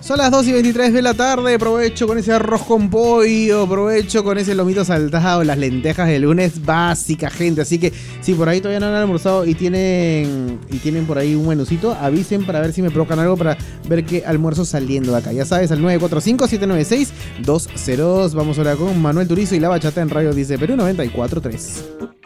Son las 2:23 de la tarde, provecho con ese arroz con pollo, provecho con ese lomito saltado, las lentejas de lunes, básica, gente. Así que si por ahí todavía no han almorzado y tienen por ahí un menucito, avisen para ver si me provocan algo para ver qué almuerzo saliendo de acá. Ya sabes, al 945-796-202. Vamos ahora con Manuel Turizo y La Bachata en Radio Dice Perú 94.3.